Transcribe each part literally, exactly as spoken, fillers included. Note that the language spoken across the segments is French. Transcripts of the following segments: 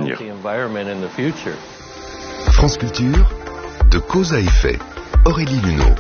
l'avenir. France Culture, de cause à effet. Aurélie Luneau.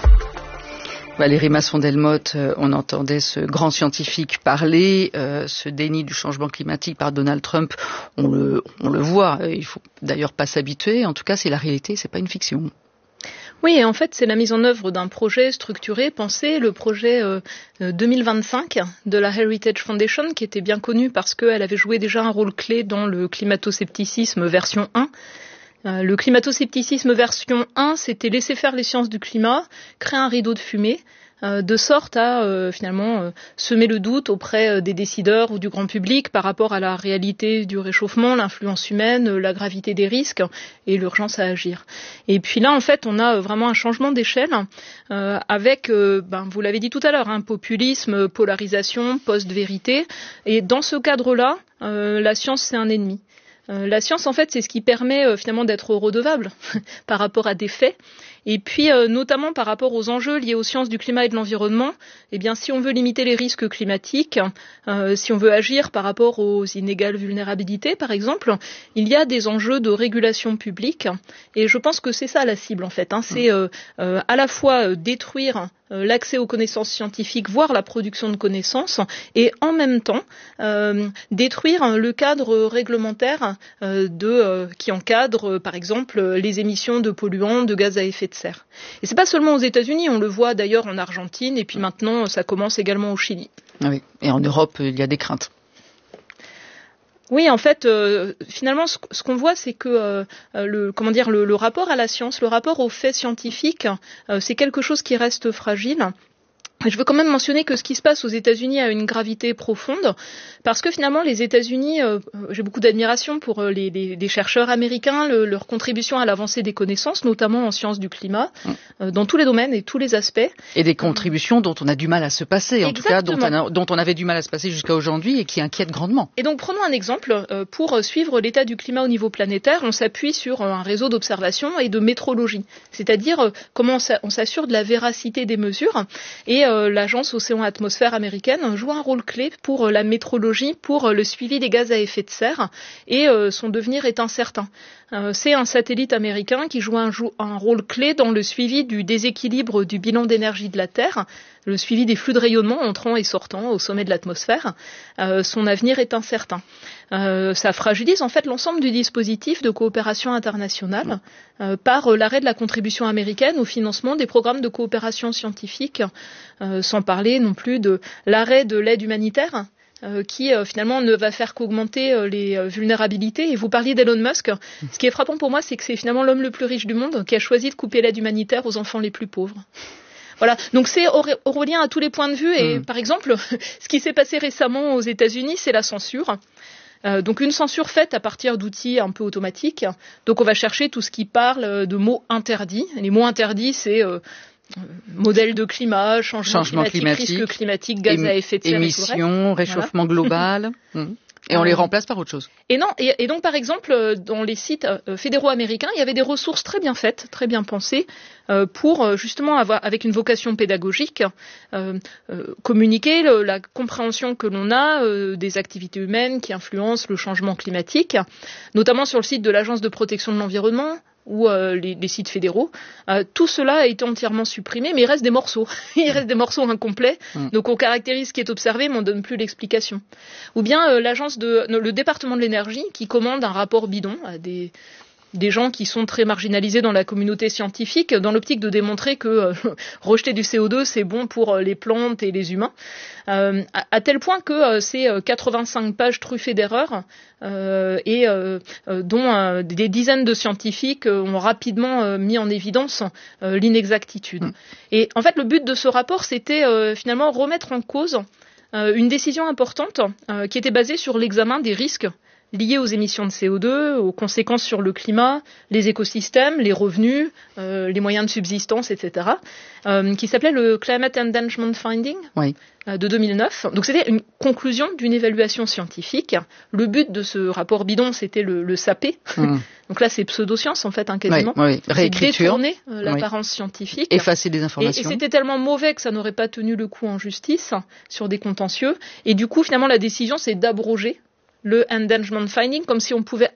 Valérie Masson-Delmotte, euh, on entendait ce grand scientifique parler, euh, ce déni du changement climatique par Donald Trump, on le, on le voit, il faut d'ailleurs pas s'habituer, en tout cas c'est la réalité, c'est pas une fiction. Oui, et en fait, c'est la mise en œuvre d'un projet structuré, pensé, le projet euh, deux mille vingt-cinq de la Heritage Foundation, qui était bien connu parce qu'elle avait joué déjà un rôle clé dans le climato-scepticisme version un. Euh, le climato-scepticisme version un, c'était laisser faire les sciences du climat, créer un rideau de fumée, euh, de sorte à euh, finalement euh, semer le doute auprès euh, des décideurs ou du grand public par rapport à la réalité du réchauffement, l'influence humaine, euh, la gravité des risques et l'urgence à agir. Et puis là, en fait, on a euh, vraiment un changement d'échelle euh, avec, euh, ben, vous l'avez dit tout à l'heure, hein, populisme, polarisation, post-vérité. Et dans ce cadre-là, euh, la science, c'est un ennemi. Euh, la science, en fait, c'est ce qui permet euh, finalement d'être redevable par rapport à des faits. Et puis, euh, notamment par rapport aux enjeux liés aux sciences du climat et de l'environnement, eh bien, si on veut limiter les risques climatiques, euh, si on veut agir par rapport aux inégales vulnérabilités, par exemple, il y a des enjeux de régulation publique. Et je pense que c'est ça la cible, en fait. Hein. C'est euh, euh, à la fois euh, détruire euh, l'accès aux connaissances scientifiques, voire la production de connaissances, et en même temps euh, détruire le cadre réglementaire euh, de, euh, qui encadre, euh, par exemple, les émissions de polluants, de gaz à effet de serre. Et c'est pas seulement aux États-Unis, on le voit d'ailleurs en Argentine, et puis maintenant ça commence également au Chili. Oui, et en Europe, il y a des craintes. Oui, en fait, euh, finalement, ce, ce qu'on voit, c'est que euh, le, comment dire, le, le rapport à la science, le rapport aux faits scientifiques, euh, c'est quelque chose qui reste fragile. Je veux quand même mentionner que ce qui se passe aux États-Unis a une gravité profonde, parce que finalement les États-Unis, euh, j'ai beaucoup d'admiration pour euh, les, les, les chercheurs américains, le, leur contribution à l'avancée des connaissances, notamment en sciences du climat, euh, dans tous les domaines et tous les aspects. Et des contributions dont on a du mal à se passer, en Exactement. tout cas dont on, a, dont on avait du mal à se passer jusqu'à aujourd'hui et qui inquiètent grandement. Et donc prenons un exemple, euh, pour suivre l'état du climat au niveau planétaire, on s'appuie sur un réseau d'observation et de métrologie, c'est-à-dire euh, comment on s'assure de la véracité des mesures, et euh, l'agence Océan-Atmosphère américaine joue un rôle clé pour la métrologie, pour le suivi des gaz à effet de serre, et euh, son devenir est incertain. Euh, c'est un satellite américain qui joue un, un rôle clé dans le suivi du déséquilibre du bilan d'énergie de la Terre, le suivi des flux de rayonnement entrant et sortant au sommet de l'atmosphère. Euh, son avenir est incertain. Euh, ça fragilise en fait l'ensemble du dispositif de coopération internationale euh, par euh, l'arrêt de la contribution américaine au financement des programmes de coopération scientifique, euh, sans parler non plus de l'arrêt de l'aide humanitaire euh, qui euh, finalement ne va faire qu'augmenter euh, les euh, vulnérabilités. Et vous parliez d'Elon Musk. Ce qui est frappant pour moi, c'est que c'est finalement l'homme le plus riche du monde qui a choisi de couper l'aide humanitaire aux enfants les plus pauvres. Voilà, donc c'est orwellien à tous les points de vue. Et mmh. par exemple, ce qui s'est passé récemment aux États-Unis, c'est la censure. Euh, donc une censure faite à partir d'outils un peu automatiques. Donc on va chercher tout ce qui parle de mots interdits. Les mots interdits, c'est euh, modèle de climat, changement, changement climatique, climatique, risque climatique, gaz à effet de serre, émissions, réchauffement voilà. global. mmh. Et on les remplace par autre chose. Et non, et, et donc par exemple, dans les sites euh, fédéraux américains, il y avait des ressources très bien faites, très bien pensées, euh, pour euh, justement avoir, avec une vocation pédagogique, euh, euh, communiquer le, la compréhension que l'on a euh, des activités humaines qui influencent le changement climatique, notamment sur le site de l'Agence de protection de l'environnement, ou euh, les, les sites fédéraux. Euh, tout cela a été entièrement supprimé, mais il reste des morceaux. il reste des morceaux incomplets. Mmh. Donc on caractérise ce qui est observé, mais on ne donne plus l'explication. Ou bien euh, l'agence de, le département de l'énergie qui commande un rapport bidon à des des gens qui sont très marginalisés dans la communauté scientifique, dans l'optique de démontrer que euh, rejeter du C O deux, c'est bon pour euh, les plantes et les humains, euh, à, à tel point que euh, c'est euh, quatre-vingt-cinq pages truffées d'erreurs, euh, et euh, euh, dont euh, des dizaines de scientifiques euh, ont rapidement euh, mis en évidence euh, l'inexactitude. Mmh. Et en fait, le but de ce rapport, c'était euh, finalement remettre en cause euh, une décision importante euh, qui était basée sur l'examen des risques liées aux émissions de C O deux, aux conséquences sur le climat, les écosystèmes, les revenus, euh, les moyens de subsistance, et cetera, euh, qui s'appelait le Climate Endangerment Finding oui. euh, de deux mille neuf. Donc c'était une conclusion d'une évaluation scientifique. Le but de ce rapport bidon, c'était le, le saper. Mmh. Donc là, c'est pseudoscience, en fait, hein, quasiment. Oui, oui. Réécriture. C'est détourner euh, l'apparence oui. scientifique. Effacer des informations. Et, et c'était tellement mauvais que ça n'aurait pas tenu le coup en justice sur des contentieux. Et du coup, finalement, la décision, c'est d'abroger le Endangerment Finding, comme si on pouvait